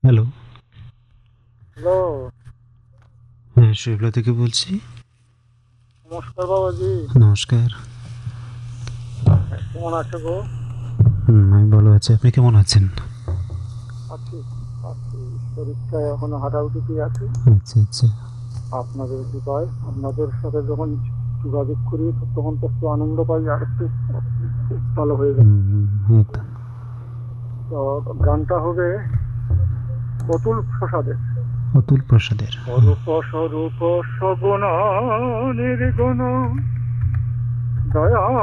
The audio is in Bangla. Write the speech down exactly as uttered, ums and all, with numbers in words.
হ্যালো। হ্যালো। হ্যাঁ, শৈবলা থেকে বলছি। নমস্কার বাবাজি। নমস্কার। কেমন আছো গো? হুম, আমি ভালো আছি। আপনি কেমন আছেন? আছি, আছি। ঈশ্বর ইচ্ছায় এখনো হাঁটাহুটিতেই আছি। আচ্ছা, আচ্ছা। আপনাদের কৃপায় আপনাদের সাথে যখন যোগাযোগ করি তখন তো একটু আনন্দ পাই আর একটু ভালো হয়ে যায়। হুম, হুম, একদম। তো গানটা হবে অতুল প্রসাদের। অতুল প্রসাদের। হুম। অরূপ স্বরূপ সগুণ নির্গুণ দয়া